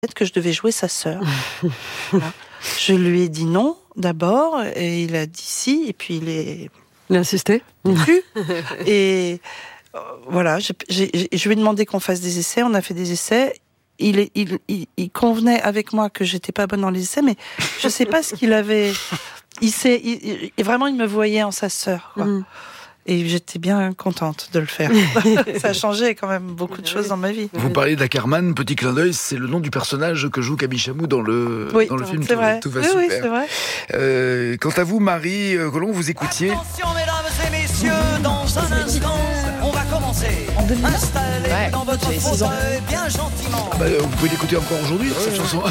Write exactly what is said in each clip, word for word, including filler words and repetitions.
que je devais jouer sa sœur. Voilà. Je lui ai dit non d'abord et il a dit si et puis il est il a insisté plus et euh, voilà j'ai, j'ai, je lui ai demandé qu'on fasse des essais, on a fait des essais. Il, est, il, il, il convenait avec moi que j'étais pas bonne dans les essais, mais je sais pas ce qu'il avait. Il s'est, il, il, vraiment, il me voyait en sa sœur, quoi. Mmh. Et j'étais bien contente de le faire. Ça a changé quand même beaucoup de choses dans ma vie. Vous parlez d'Ackerman, petit clin d'œil, c'est le nom du personnage que joue Camille Chamou dans le, oui, dans le film c'est tout, vrai. tout va oui, super. Oui, c'est vrai. Euh, quant à vous, Marie Colomb, vous écoutiez. Attention, mesdames et messieurs, dans un instant, on va commencer. Installez ouais, dans votre fauteuil bien gentiment. Ah bah, vous pouvez l'écouter encore aujourd'hui, ouais, cette ouais. chanson.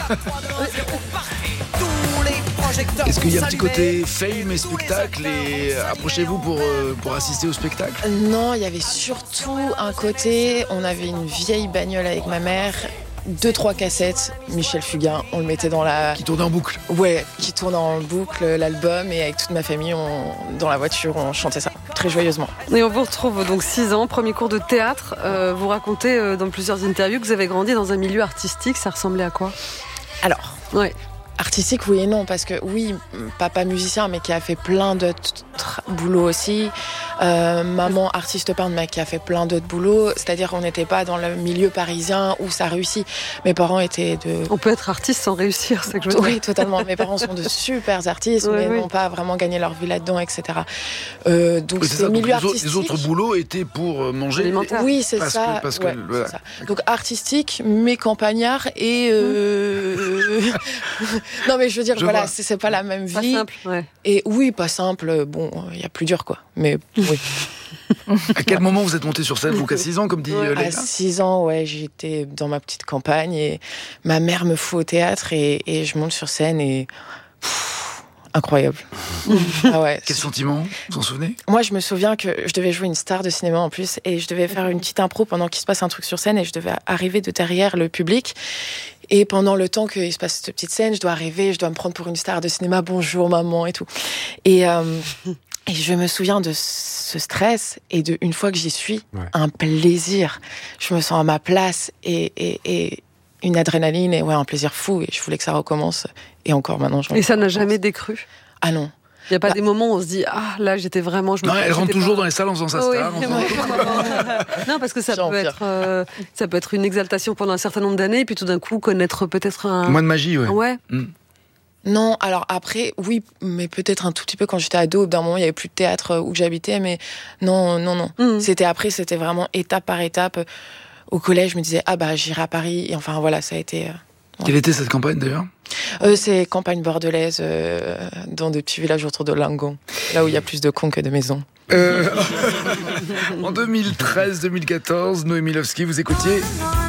Est-ce qu'il y a un petit côté fame et spectacle et approchez-vous pour, euh, pour assister au spectacle? Non, il y avait surtout un côté, on avait une vieille bagnole avec ma mère, deux, trois cassettes, Michel Fugain, on le mettait dans la... Qui tournait en boucle. Ouais, qui tournait en boucle, l'album, et avec toute ma famille, on... dans la voiture, on chantait ça, très joyeusement. Et on vous retrouve donc six ans, premier cours de théâtre, euh, vous racontez euh, dans plusieurs interviews que vous avez grandi dans un milieu artistique, ça ressemblait à quoi? Alors, ouais. Artistique, oui et non, parce que oui, papa musicien, mais qui a fait plein d'autres boulots aussi. Euh, maman artiste peintre, mais qui a fait plein d'autres boulots. C'est-à-dire qu'on n'était pas dans le milieu parisien où ça réussit. Mes parents étaient de... On peut être artiste sans réussir, c'est que je veux dire. Oui, totalement. Mes parents sont de super artistes, oui, mais oui. n'ont pas vraiment gagné leur vie là-dedans, et cetera. Euh, donc, oui, c'est, c'est ça, milieu les artistique. Les autres boulots étaient pour manger. Alimentaire. Oui, c'est parce ça. Que, parce ouais, que, voilà. c'est ça. Donc, artistique, mais campagnard et... Euh... non, mais je veux dire, je voilà, c'est, c'est pas la même vie. Pas simple, ouais. Et oui, pas simple. Bon, il y a plus dur, quoi. Mais oui. À quel moment vous êtes monté sur scène? Donc à six ans, comme dit ouais, Léna? À six ans, ouais, j'étais dans ma petite campagne et ma mère me fout au théâtre et, et je monte sur scène et... Pff, incroyable. Ah ouais. Quel sentiment? Vous vous en souvenez? Moi, je me souviens que je devais jouer une star de cinéma en plus et je devais faire une petite impro pendant qu'il se passe un truc sur scène et je devais arriver de derrière le public. Et pendant le temps qu'il se passe cette petite scène, je dois arriver, je dois me prendre pour une star de cinéma, bonjour maman et tout. Et, euh, et je me souviens de ce stress et de une fois que j'y suis, ouais. un plaisir. Je me sens à ma place et, et, et une adrénaline et ouais, un plaisir fou. Et je voulais que ça recommence. Et encore maintenant, j'en Et ça n'a jamais décru? Ah non. Il n'y a pas bah, des moments où on se dit « Ah, là, j'étais vraiment... » je me Non, elle rentre toujours pas... dans les salles en faisant sa star. Oui, non, parce que ça peut, être, euh, ça peut être une exaltation pendant un certain nombre d'années, et puis tout d'un coup, connaître peut-être un... Moins de magie, ouais. Ouais. Mm. Non, alors après, oui, mais peut-être un tout petit peu quand j'étais ado. D'un moment, il n'y avait plus de théâtre où j'habitais, mais non, non, non. Mm. C'était après, c'était vraiment étape par étape. Au collège, je me disais « Ah bah, j'irai à Paris. » Et enfin, voilà, ça a été... Euh, ouais. Quelle était cette campagne, d'ailleurs? Euh, c'est campagne bordelaise, euh, dans des petits villages autour de Langon, là où il y a plus de cons que de maisons. Euh... en deux mille treize deux mille quatorze, Noémie Lovski, vous écoutiez